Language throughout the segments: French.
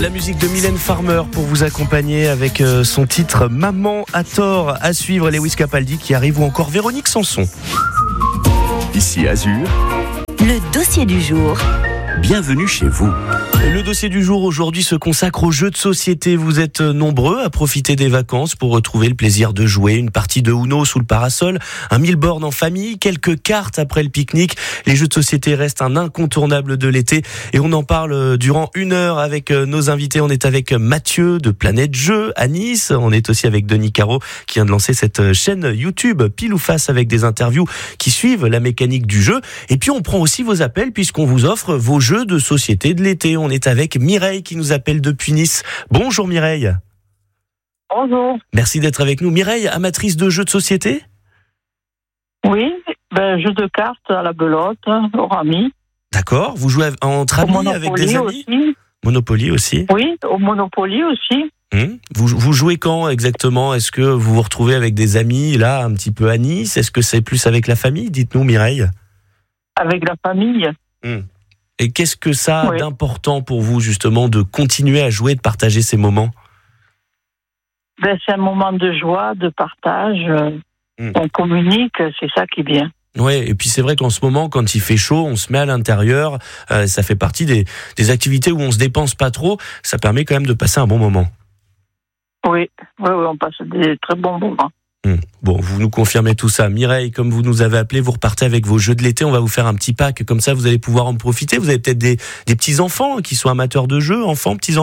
La musique de Mylène Farmer pour vous accompagner avec son titre Maman a tort. À suivre Lewis Capaldi qui arrive ou encore Véronique Sanson. Ici Azur, le dossier du jour. Bienvenue chez vous. Le dossier du jour aujourd'hui se consacre aux jeux de société. Vous êtes nombreux à profiter des vacances pour retrouver le plaisir de jouer une partie de Uno sous le parasol, un 1000 bornes en famille, quelques cartes après le pique-nique. Les jeux de société restent un incontournable de l'été et on en parle durant 1 heure avec nos invités. On est avec Mathieu de Planète Jeux à Nice. On est aussi avec Denis Caro qui vient de lancer cette chaîne YouTube Pile ou Face avec des interviews qui suivent la mécanique du jeu. Et puis on prend aussi vos appels puisqu'on vous offre vos jeux de société de l'été. On est avec Mireille qui nous appelle depuis Nice. Bonjour Mireille. Bonjour. Merci d'être avec nous. Mireille, amatrice de jeux de société ? Oui, jeu de cartes à la belote, au rami. D'accord. Vous jouez entre amis avec des amis aussi. Monopoly aussi. Oui, au Monopoly aussi. Vous jouez quand exactement ? Est-ce que vous vous retrouvez avec des amis là un petit peu à Nice ? Est-ce que c'est plus avec la famille ? Dites-nous Mireille. Avec la famille. Et qu'est-ce que ça a d'important pour vous, justement, de continuer à jouer, de partager ces moments ? C'est un moment de joie, de partage. On communique, c'est ça qui est bien. Oui, et puis c'est vrai qu'en ce moment, quand il fait chaud, on se met à l'intérieur. Ça fait partie des activités où on se dépense pas trop. Ça permet quand même de passer un bon moment. Oui, on passe des très bons moments. Bon, vous nous confirmez tout ça. Mireille, comme vous nous avez appelé, vous repartez avec vos jeux de l'été. On va vous faire un petit pack. Comme ça, vous allez pouvoir en profiter. Vous avez peut-être des petits-enfants qui sont amateurs de jeux, enfants, petits-enfants ?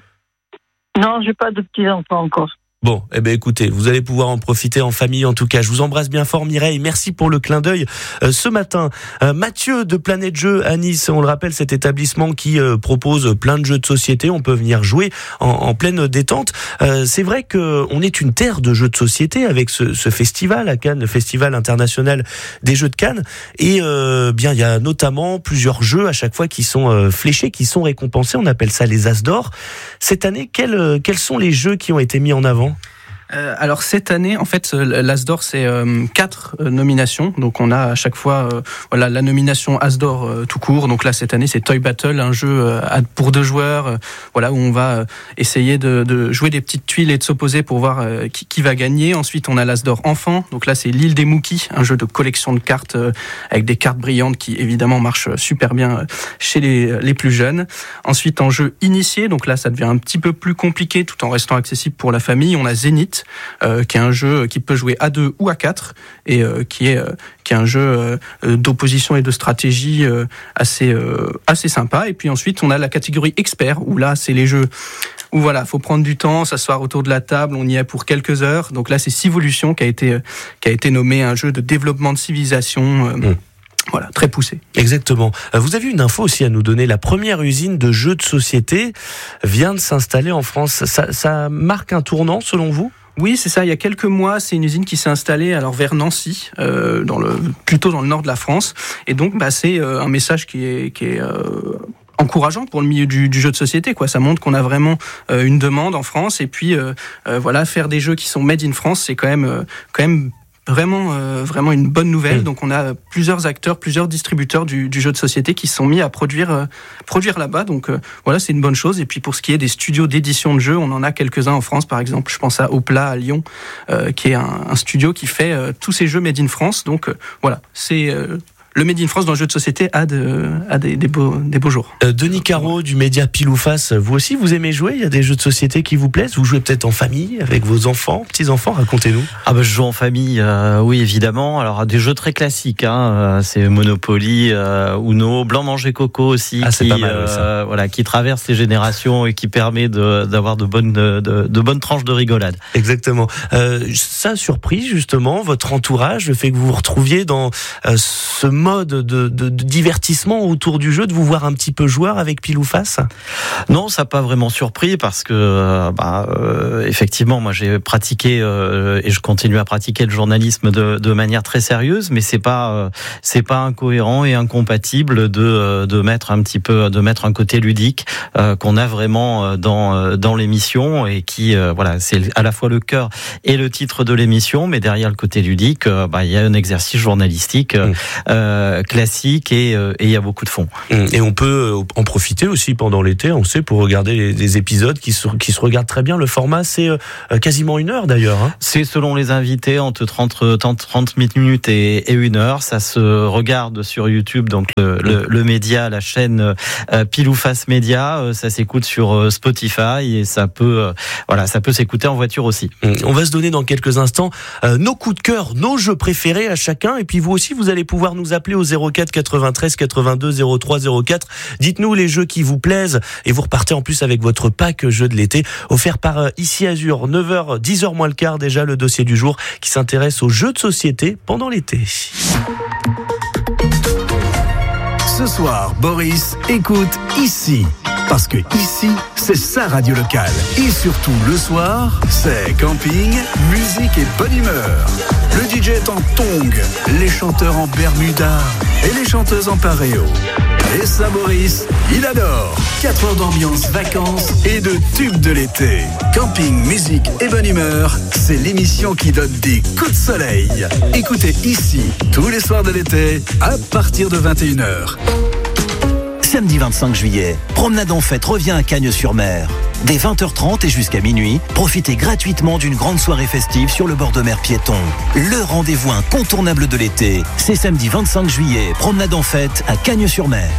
Non, j'ai pas de petits-enfants encore. Bon, écoutez, vous allez pouvoir en profiter en famille en tout cas. Je vous embrasse bien fort Mireille, merci pour le clin d'œil ce matin. Mathieu de Planète Jeux à Nice, on le rappelle, cet établissement qui propose plein de jeux de société, on peut venir jouer en pleine détente. C'est vrai qu'on est une terre de jeux de société avec ce festival à Cannes, le Festival international des jeux de Cannes. Et bien, il y a notamment plusieurs jeux à chaque fois qui sont fléchés, qui sont récompensés, on appelle ça les As d'or. Cette année, quels sont les jeux qui ont été mis en avant ? Alors cette année, en fait, l'As d'or c'est 4 nominations. Donc on a à chaque fois la nomination As d'or tout court. Donc là cette année c'est Toy Battle, un jeu pour 2 joueurs, où on va essayer de jouer des petites tuiles et de s'opposer pour voir qui va gagner. Ensuite on a l'As d'or enfant. Donc là c'est l'île des Mookies, un jeu de collection de cartes avec des cartes brillantes qui évidemment marchent super bien chez les plus jeunes. Ensuite en jeu initié, donc là ça devient un petit peu plus compliqué tout en restant accessible pour la famille. On a Zénith. Qui est un jeu qui peut jouer à 2 ou à 4 et qui est un jeu d'opposition et de stratégie assez sympa. Et puis ensuite on a la catégorie expert où là c'est les jeux où faut prendre du temps, s'asseoir autour de la table, on y est pour quelques heures. Donc là c'est Civolution qui a été nommé un jeu de développement de civilisation. Très poussé. Exactement. Vous avez une info aussi à nous donner. La première usine de jeux de société vient de s'installer en France. Ça marque un tournant selon vous ? Oui, c'est ça. Il y a quelques mois, c'est une usine qui s'est installée vers Nancy, plutôt dans le nord de la France. Et donc, c'est un message qui est encourageant pour le milieu du jeu de société, quoi. Ça montre qu'on a vraiment une demande en France. Et puis, faire des jeux qui sont made in France, c'est quand même vraiment une bonne nouvelle. Donc on a plusieurs acteurs, plusieurs distributeurs du jeu de société qui se sont mis à produire là-bas. Donc c'est une bonne chose. Et puis pour ce qui est des studios d'édition de jeux, on en a quelques-uns en France, par exemple. Je pense à Opla à Lyon, qui est un studio qui fait tous ces jeux made in France. Donc c'est le Made in France dans le jeu de société a des beaux jours. Denis Caro du média Pile ou Face, vous aussi vous aimez jouer ? Il y a des jeux de société qui vous plaisent ? Vous jouez peut-être en famille avec vos enfants, petits-enfants ? Racontez-nous. Je joue en famille, oui évidemment. Alors des jeux très classiques, c'est Monopoly, Uno, Blanc Manger Coco aussi, qui traverse les générations et qui permet d'avoir de bonnes tranches de rigolade. Exactement. Ça a surpris justement votre entourage, le fait que vous vous retrouviez dans ce mode de divertissement autour du jeu, de vous voir un petit peu joueur avec Pile ou Face ? Non, ça n'a pas vraiment surpris parce que effectivement, moi j'ai pratiqué et je continue à pratiquer le journalisme de manière très sérieuse, mais c'est pas incohérent et incompatible de mettre un côté ludique qu'on a vraiment dans l'émission et qui c'est à la fois le cœur et le titre de l'émission, mais derrière le côté ludique, il y a un exercice journalistique classique et il y a beaucoup de fond. Et on peut en profiter aussi pendant l'été, on sait, pour regarder des épisodes qui se regardent très bien. Le format, c'est quasiment 1 heure d'ailleurs. Hein. C'est selon les invités, entre 30 minutes et 1 heure. Ça se regarde sur YouTube, donc le média, la chaîne Pile ou Face Média. Ça s'écoute sur Spotify et ça peut s'écouter en voiture aussi. On va se donner dans quelques instants nos coups de cœur, nos jeux préférés à chacun. Et puis vous aussi, vous allez pouvoir nous appeler au 04 93 82 03 04. Dites-nous les jeux qui vous plaisent et vous repartez en plus avec votre pack jeu de l'été offert par Ici Azur. 9h, 10h moins le quart déjà, le dossier du jour qui s'intéresse aux jeux de société pendant l'été. Ce soir, Boris écoute Ici. Parce que ici, c'est sa radio locale. Et surtout, le soir, c'est camping, musique et bonne humeur. Le DJ est en tongs, les chanteurs en bermuda et les chanteuses en paréo. Et ça, Boris, il adore. 4 heures d'ambiance, vacances et de tubes de l'été. Camping, musique et bonne humeur, c'est l'émission qui donne des coups de soleil. Écoutez Ici, tous les soirs de l'été, à partir de 21h. Samedi 25 juillet, Promenade en Fête revient à Cagnes-sur-Mer. Dès 20h30 et jusqu'à minuit, profitez gratuitement d'une grande soirée festive sur le bord de mer piéton. Le rendez-vous incontournable de l'été, c'est samedi 25 juillet, Promenade en Fête à Cagnes-sur-Mer.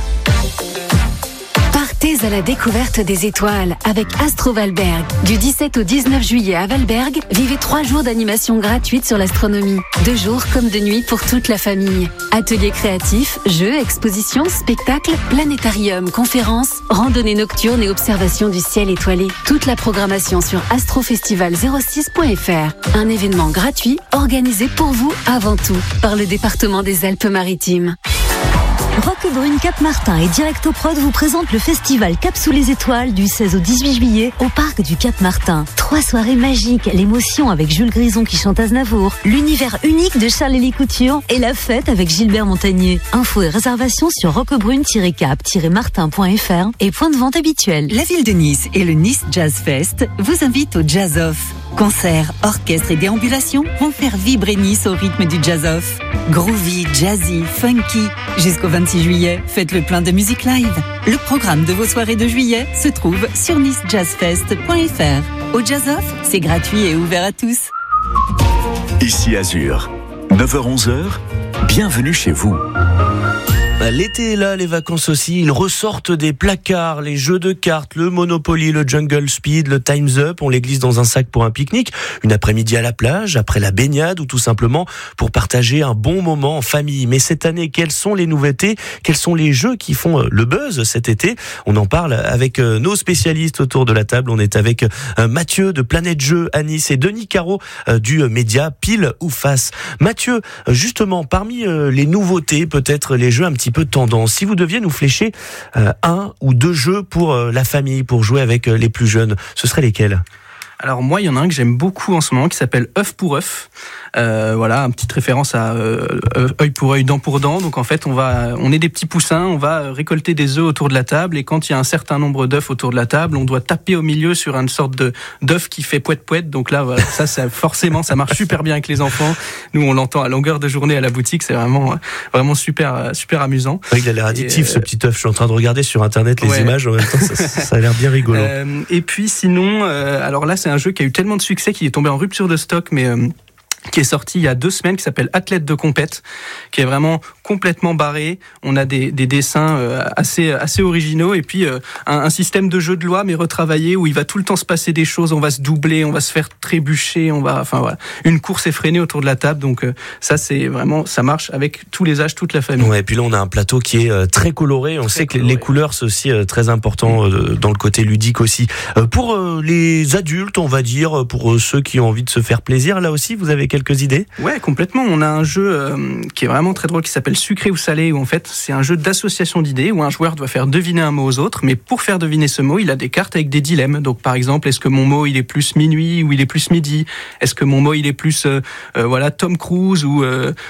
Partez à la découverte des étoiles avec Astro Valberg. Du 17 au 19 juillet à Valberg, vivez 3 jours d'animation gratuite sur l'astronomie. 2 jours comme de nuit pour toute la famille. Ateliers créatifs, jeux, expositions, spectacles, planétarium, conférences, randonnées nocturnes et observations du ciel étoilé. Toute la programmation sur astrofestival06.fr. Un événement gratuit organisé pour vous avant tout par le département des Alpes-Maritimes. Roquebrune Cap-Martin et Directoprod vous présentent le festival Cap sous les étoiles du 16 au 18 juillet au parc du Cap-Martin. 3 soirées magiques, l'émotion avec Jules Grison qui chante Aznavour, l'univers unique de Charles-Élie Couture et la fête avec Gilbert Montagnier. Infos et réservations sur roquebrune-cap-martin.fr et point de vente habituel. La ville de Nice et le Nice Jazz Fest vous invitent au Jazz Off. Concerts, orchestres et déambulations vont faire vibrer Nice au rythme du Jazz Off. Groovy, jazzy, funky. Jusqu'au 26 juillet, faites le plein de musique live. Le programme de vos soirées de juillet se trouve sur nicejazzfest.fr. Au Jazz Off, c'est gratuit et ouvert à tous. Ici Azur, 9h-11h, bienvenue chez vous. L'été est là, les vacances aussi, ils ressortent des placards, les jeux de cartes, le Monopoly, le Jungle Speed, le Time's Up, on les glisse dans un sac pour un pique-nique, une après-midi à la plage, après la baignade ou tout simplement pour partager un bon moment en famille. Mais cette année, quelles sont les nouveautés? Quels sont les jeux qui font le buzz cet été? On en parle avec nos spécialistes autour de la table. On est avec Mathieu de Planète Jeux à Nice et Denis Caro du média Pile ou Face. Mathieu, justement, parmi les nouveautés, peut-être les jeux un petit peu tendance. Si vous deviez nous flécher 1 ou 2 jeux pour la famille, pour jouer avec les plus jeunes, ce seraient lesquels ? Alors moi, il y en a un que j'aime beaucoup en ce moment qui s'appelle œuf pour œuf. Voilà, une petite référence à œil pour œil, dent pour dent. Donc en fait, on est des petits poussins, on va récolter des œufs autour de la table et quand il y a un certain nombre d'œufs autour de la table, on doit taper au milieu sur une sorte d'œuf qui fait poète poète. Donc là, voilà, ça forcément, ça marche super bien avec les enfants. Nous, on l'entend à longueur de journée à la boutique, c'est vraiment super amusant. Il a l'air addictif ce petit œuf. Je suis en train de regarder sur internet les images en même temps, ça a l'air bien rigolo. Et puis sinon, alors là, c'est un jeu qui a eu tellement de succès qu'il est tombé en rupture de stock, mais qui est sorti il y a 2 semaines, qui s'appelle Athlète de compète, qui est vraiment complètement barré. On a des dessins assez originaux et puis un système de jeu de loi mais retravaillé où il va tout le temps se passer des choses. On va se doubler, on va se faire trébucher, voilà, une course effrénée autour de la table. Donc ça c'est vraiment, ça marche avec tous les âges, toute la famille. Ouais, et puis là on a un plateau qui est très coloré. On sait que les couleurs c'est aussi très important dans le côté ludique aussi. Pour les adultes, on va dire, pour ceux qui ont envie de se faire plaisir, là aussi vous avez quelques idées? Ouais, complètement. On a un jeu qui est vraiment très drôle qui s'appelle Sucré ou Salé, où en fait c'est un jeu d'association d'idées où un joueur doit faire deviner un mot aux autres, mais pour faire deviner ce mot, il a des cartes avec des dilemmes. Donc par exemple, est-ce que mon mot il est plus minuit ou il est plus midi? Est-ce que mon mot il est plus Tom Cruise ou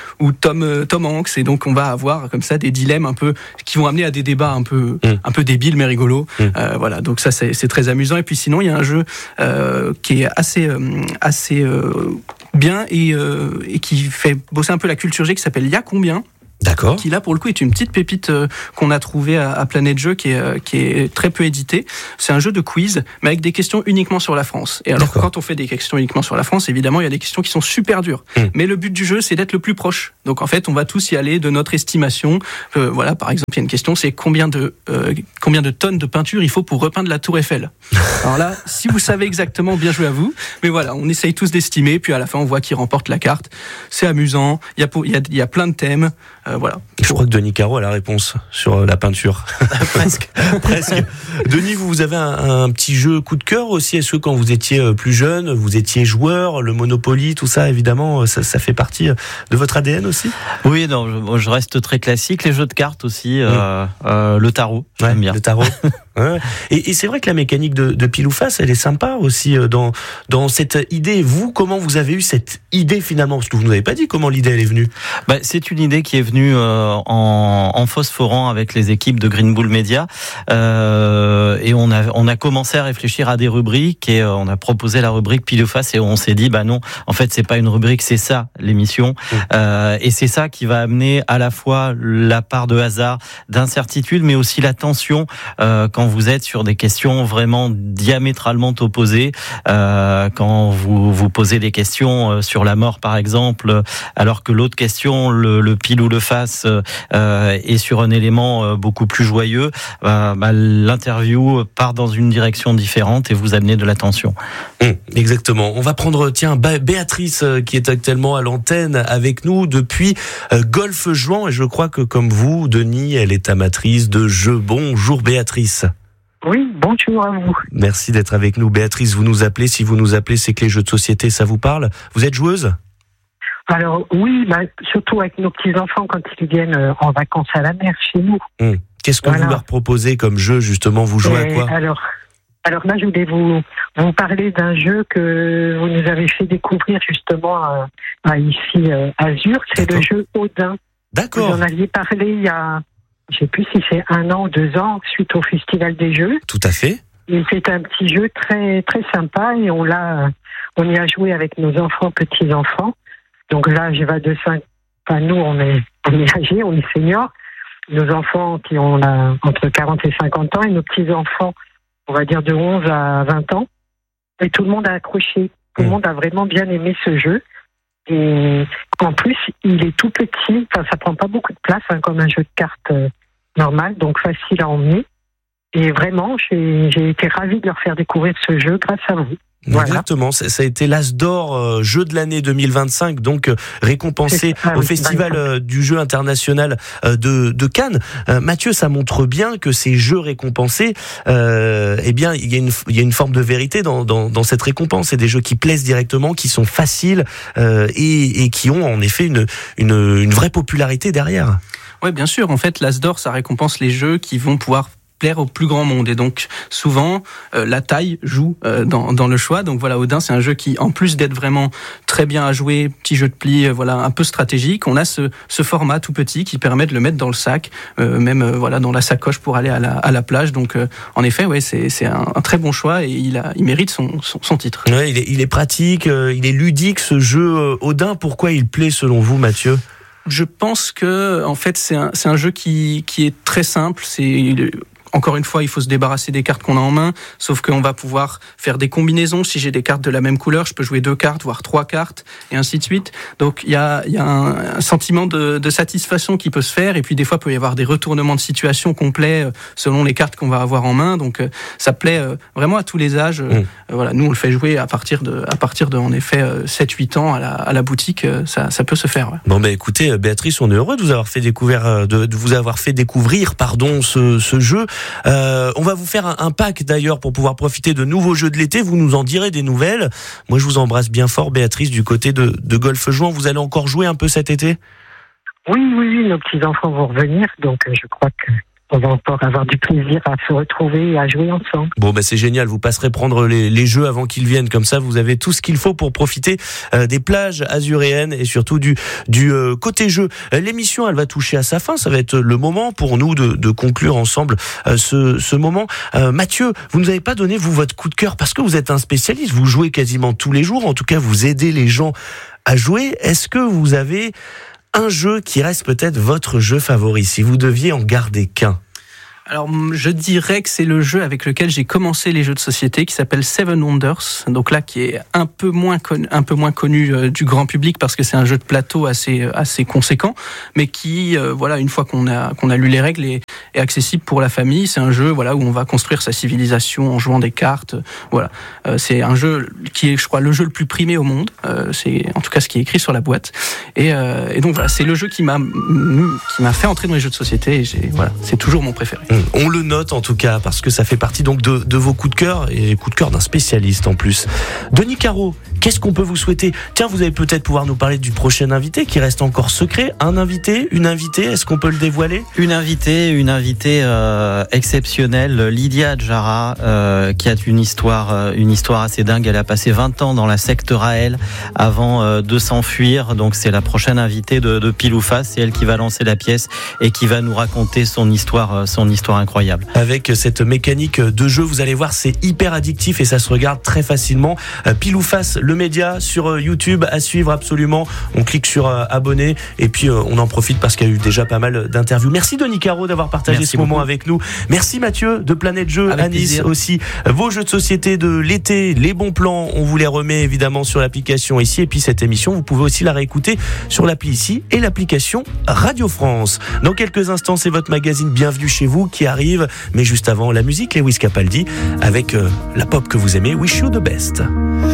Tom Hanks? Et donc on va avoir comme ça des dilemmes un peu qui vont amener à des débats un peu débiles mais rigolos. Voilà, donc ça c'est très amusant. Et puis sinon il y a un jeu qui est assez bien et qui fait bosser un peu la culture G qui s'appelle Y'a combien ? D'accord. Qui là pour le coup est une petite pépite qu'on a trouvée à Planète Jeux qui est très peu édité. C'est un jeu de quiz mais avec des questions uniquement sur la France. Et alors quand on fait des questions uniquement sur la France, évidemment il y a des questions qui sont super dures. Mais le but du jeu c'est d'être le plus proche. Donc en fait on va tous y aller de notre estimation. Voilà, par exemple il y a une question, c'est combien de tonnes de peinture il faut pour repeindre la Tour Eiffel. Alors là si vous savez exactement, bien joué à vous. Mais voilà, on essaye tous d'estimer puis à la fin on voit qui remporte la carte. C'est amusant. Il y a plein de thèmes. Voilà. Je crois que Denis Caro a la réponse sur la peinture. Presque. Denis, vous avez un petit jeu coup de cœur aussi. Est-ce que quand vous étiez plus jeune, vous étiez joueur, le Monopoly, tout ça, évidemment, ça fait partie de votre ADN aussi? Oui, non, je reste très classique. Les jeux de cartes aussi, le tarot, j'aime bien. Le tarot. Ouais. Et c'est vrai que la mécanique de pile ou face, elle est sympa aussi dans cette idée. Vous, comment vous avez eu cette idée finalement? Parce que vous nous avez pas dit comment l'idée elle est venue. C'est une idée qui est venue en phosphorant avec les équipes de Green Bull Media et on a commencé à réfléchir à des rubriques et on a proposé la rubrique pile ou face et on s'est dit non, en fait c'est pas une rubrique, c'est ça l'émission et c'est ça qui va amener à la fois la part de hasard, d'incertitude, mais aussi la tension quand vous êtes sur des questions vraiment diamétralement opposées, quand vous posez des questions sur la mort par exemple, alors que l'autre question, le pile ou le face, est sur un élément beaucoup plus joyeux, l'interview part dans une direction différente et vous amenez de la tension. Exactement. On va prendre Béatrice qui est actuellement à l'antenne avec nous depuis Golfe-Juan et je crois que comme vous, Denis, elle est amatrice de jeux. Bonjour Béatrice. Oui, bonjour à vous. Merci d'être avec nous. Béatrice, vous nous appelez. Si vous nous appelez, c'est que les jeux de société, ça vous parle. Vous êtes joueuse ? Alors oui, surtout avec nos petits-enfants quand ils viennent en vacances à la mer chez nous. Qu'est-ce que vous leur proposez comme jeu, justement? Vous jouez à quoi? Alors là, je voulais vous parler d'un jeu que vous nous avez fait découvrir justement à ici Azur. C'est le jeu Odin. D'accord. Vous en aviez parlé il y a, je sais plus si c'est 1 an ou 2 ans, suite au Festival des Jeux. Tout à fait. Et c'est un petit jeu très très sympa et on y a joué avec nos enfants, petits-enfants. Donc là, je vais de 5. Enfin, nous, on est âgés, on est seniors. Nos enfants qui ont entre 40 et 50 ans et nos petits-enfants, on va dire de 11 à 20 ans. Et tout le monde a accroché. Tout le monde a vraiment bien aimé ce jeu. Et en plus, il est tout petit. Enfin, ça prend pas beaucoup de place, comme un jeu de cartes normal, donc facile à emmener. Et vraiment, j'ai été ravie de leur faire découvrir ce jeu grâce à vous. Voilà. Exactement, ça a été l'As d'or jeu de l'année 2025, donc récompensé au Festival du jeu international de Cannes. Mathieu, ça montre bien que ces jeux récompensés, il y a une forme de vérité dans cette récompense. C'est des jeux qui plaisent directement, qui sont faciles et qui ont en effet une vraie popularité derrière. Oui, bien sûr. En fait, l'As d'or, ça récompense les jeux qui vont pouvoir plaire au plus grand monde et donc souvent la taille joue dans le choix. Donc voilà, Odin c'est un jeu qui en plus d'être vraiment très bien à jouer, petit jeu de pli, un peu stratégique, on a ce format tout petit qui permet de le mettre dans le sac, même dans la sacoche pour aller à la plage. Donc en effet c'est un très bon choix et il mérite son titre. Ouais, il est pratique, il est ludique ce jeu Odin. Pourquoi il plaît selon vous, Mathieu? Je pense que en fait c'est un jeu qui est très simple. Encore une fois, il faut se débarrasser des cartes qu'on a en main, sauf qu'on va pouvoir faire des combinaisons. Si j'ai des cartes de la même couleur, je peux jouer 2 cartes, voire 3 cartes, et ainsi de suite. Donc il y a un sentiment de satisfaction qui peut se faire, et puis des fois il peut y avoir des retournements de situation complets selon les cartes qu'on va avoir en main. Donc ça plaît vraiment à tous les âges. Nous on le fait jouer à partir de en effet 7-8 ans à la boutique. Ça peut se faire. Ouais. Bon écoutez, Béatrice, on est heureux de vous avoir fait découvrir ce jeu. On va vous faire un pack d'ailleurs pour pouvoir profiter de nouveaux jeux de l'été. Vous nous en direz des nouvelles. Moi, je vous embrasse bien fort, Béatrice, du côté de Golfe-Juan. Vous allez encore jouer un peu cet été ? Oui, nos petits-enfants vont revenir, donc je crois qu'on va encore avoir du plaisir à se retrouver et à jouer ensemble. Bon, c'est génial. Vous passerez prendre les jeux avant qu'ils viennent. Comme ça, vous avez tout ce qu'il faut pour profiter des plages azuréennes et surtout du côté jeu. L'émission, elle va toucher à sa fin. Ça va être le moment pour nous de conclure ensemble ce moment. Mathieu, vous nous avez pas donné, vous, votre coup de cœur parce que vous êtes un spécialiste. Vous jouez quasiment tous les jours. En tout cas, vous aidez les gens à jouer. Est-ce que vous avez un jeu qui reste peut-être votre jeu favori, si vous deviez en garder qu'un. Alors, je dirais que c'est le jeu avec lequel j'ai commencé les jeux de société, qui s'appelle Seven Wonders. Donc là, qui est un peu moins connu du grand public, parce que c'est un jeu de plateau assez conséquent, mais qui, une fois qu'on a lu les règles, est accessible pour la famille. C'est un jeu, où on va construire sa civilisation en jouant des cartes. Voilà, c'est un jeu qui est, je crois, le jeu le plus primé au monde. C'est en tout cas ce qui est écrit sur la boîte. Et donc voilà, c'est le jeu qui m'a fait entrer dans les jeux de société. Et c'est toujours mon préféré. On le note en tout cas, parce que ça fait partie donc de vos coups de cœur, et coups de cœur d'un spécialiste en plus. Denis Caro, qu'est-ce qu'on peut vous souhaiter ? Tiens, vous allez peut-être pouvoir nous parler du prochain invité qui reste encore secret. Un invité, une invitée, est-ce qu'on peut le dévoiler ? Une invitée exceptionnelle, Lydia Adjara, qui a une histoire assez dingue. Elle a passé 20 ans dans la secte Raël avant de s'enfuir. Donc c'est la prochaine invitée de Pile ou Face. C'est elle qui va lancer la pièce et qui va nous raconter son histoire incroyable. Avec cette mécanique de jeu, vous allez voir, c'est hyper addictif et ça se regarde très facilement. Pile ou Face, le média sur YouTube, à suivre absolument. On clique sur abonner et puis on en profite parce qu'il y a eu déjà pas mal d'interviews. Merci Denis Caro d'avoir partagé ce moment avec nous. Merci Mathieu de Planète Jeux à Nice plaisir. Aussi. Vos jeux de société de l'été, les bons plans, on vous les remet évidemment sur l'application ici. Et puis cette émission, vous pouvez aussi la réécouter sur l'appli ici et l'application Radio France. Dans quelques instants, c'est votre magazine Bienvenue chez vous qui arrive, mais juste avant la musique, Lewis Capaldi avec la pop que vous aimez, Wish You the Best.